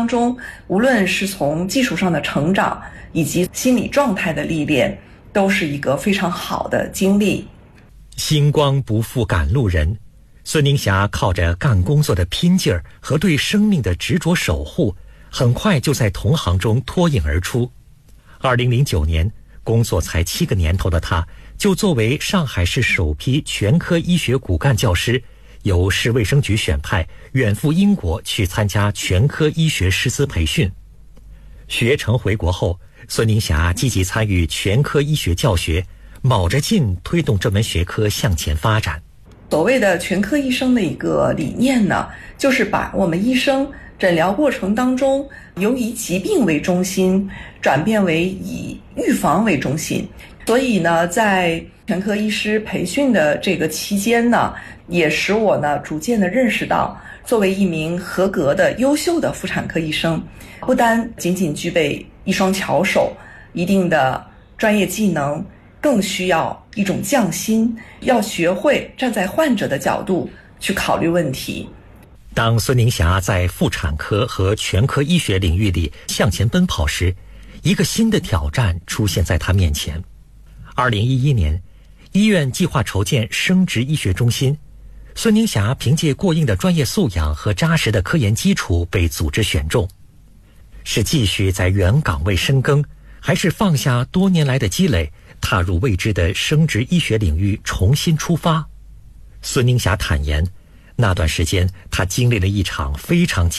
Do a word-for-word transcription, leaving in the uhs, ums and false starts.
当中，无论是从技术上的成长以及心理状态的历练，都是一个非常好的经历。 星光不负赶路人，孙宁霞靠着干工作的拼劲儿和对生命的执着守护，很快就在同行中脱颖而出。二零零九年，工作才七个年头的她，就作为上海市首批全科医学骨干教师，由市卫生局选派，远赴英国去参加全科医学师资培训。学成回国后，孙宁霞积极参与全科医学教学，卯着劲推动这门学科向前发展。 所谓的全科医生的一个理念呢，就是把我们医生诊疗过程当中由以疾病为中心转变为以预防为中心。所以呢，在全科医师培训的这个期间呢，也使我呢逐渐的认识到，作为一名合格的优秀的妇产科医生，不单仅仅具备一双巧手、一定的专业技能，更需要一种匠心，要学会站在患者的角度去考虑问题。 当孙宁霞在妇产科和全科医学领域里向前奔跑时，一个新的挑战出现在她面前。二零一一年，医院计划筹建生殖医学中心，孙宁霞凭借过硬的专业素养和扎实的科研基础被组织选中。是继续在原岗位深耕，还是放下多年来的积累，踏入未知的生殖医学领域重新出发？孙宁霞坦言，那段时间她经历了一场非常